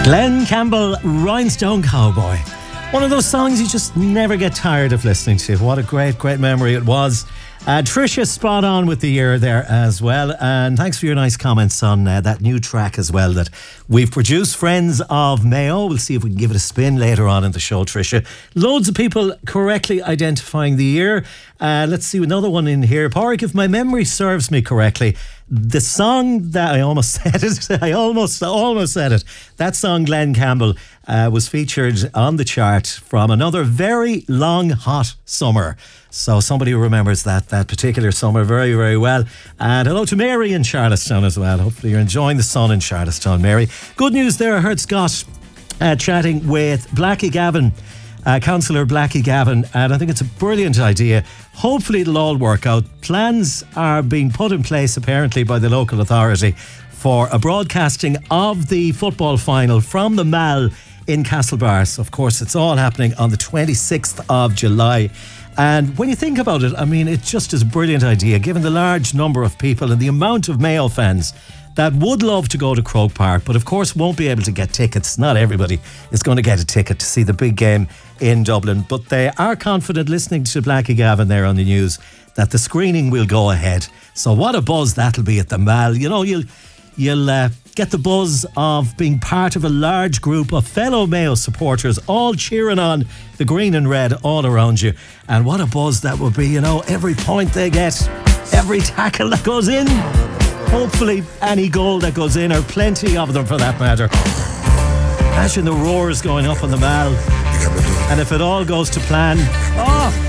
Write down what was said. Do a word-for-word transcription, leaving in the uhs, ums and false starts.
Glenn Campbell, Rhinestone Cowboy. One of those songs you just never get tired of listening to. What a great, great memory it was. Uh, Tricia, spot on with the year there as well. And thanks for your nice comments on uh, that new track as well that we've produced, Friends of Mayo. We'll see if we can give it a spin later on in the show, Tricia. Loads of people correctly identifying the year. Uh, let's see another one in here. Pádraig, if my memory serves me correctly, the song that I almost said it, I almost, almost said it. That song, Glenn Campbell, uh, was featured on the chart from another very long, hot summer. So somebody who remembers that that particular summer very, very well. And hello to Mary in Charlottetown as well. Hopefully you're enjoying the sun in Charlottetown, Mary. Good news there. I heard Scott uh, chatting with Blackie Gavin. Uh, Councillor Blackie Gavin, and I think it's a brilliant idea. Hopefully it'll all work out. Plans are being put in place apparently by the local authority for a broadcasting of the football final from the Mall in Castlebar. So of course it's all happening on the twenty-sixth of July. And when you think about it, I mean, it just is a brilliant idea given the large number of people and the amount of Mayo fans that would love to go to Croke Park, but of course won't be able to get tickets. Not everybody is going to get a ticket to see the big game in Dublin, but they are confident, listening to Blackie Gavin there on the news, that the screening will go ahead. So what a buzz that'll be at the Mall. You know, you'll you'll uh, get the buzz of being part of a large group of fellow Mayo supporters all cheering on the green and red all around you. And what a buzz that would be, you know, every point they get, every tackle that goes in, hopefully any goal that goes in, or plenty of them for that matter. Imagine the roars going up on the Mall. And if it all goes to plan, oh,